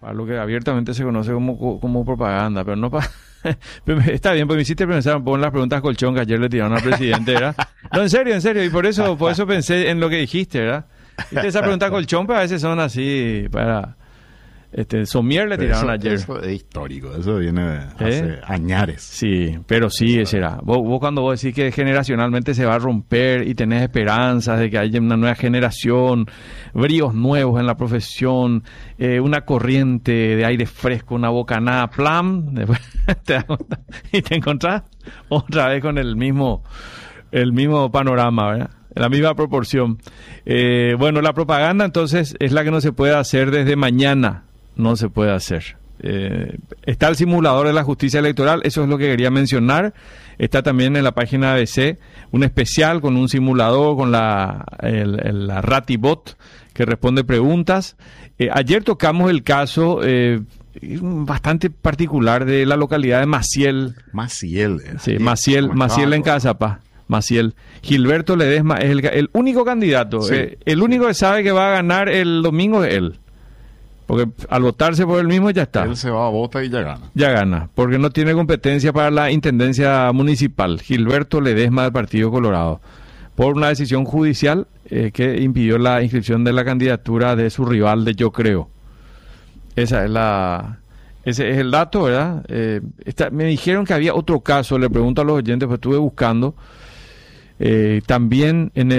para lo que abiertamente se conoce como propaganda, pero no para... Está bien, pues me hiciste pensar un poco en las preguntas colchón que ayer le tiraron al presidente, ¿verdad? No, en serio, y por eso pensé en lo que dijiste, ¿verdad? Viste, esa pregunta colchón, pues a veces son así, para... Somier le tiraron ayer. Eso es histórico, eso viene hace añares. Sí, pero sí, será. Vos cuando vos decís que generacionalmente se va a romper y tenés esperanzas de que haya una nueva generación, bríos nuevos en la profesión, una corriente de aire fresco, una bocanada, plam, después te das cuenta y te encontrás otra vez con el mismo panorama, ¿verdad? La misma proporción. Bueno, la propaganda entonces es la que no se puede hacer desde mañana. No se puede hacer. Está el simulador de la justicia electoral, eso es lo que quería mencionar. Está también en la página de ABC un especial con un simulador, con la Ratibot que responde preguntas. Ayer tocamos el caso bastante particular de la localidad de Maciel. Sí, Maciel en Cazapá. Maciel. Gilberto Ledesma es el único candidato. Sí, el único que sabe que va a ganar el domingo es él. Porque al votarse por él mismo ya está. Él se va a votar y ya gana. Ya gana, porque no tiene competencia para la intendencia municipal. Gilberto Ledesma del Partido Colorado. Por una decisión judicial que impidió la inscripción de la candidatura de su rival de Yo Creo. Ese es el dato, ¿verdad? Me dijeron que había otro caso, le pregunto a los oyentes, pues estuve buscando. También en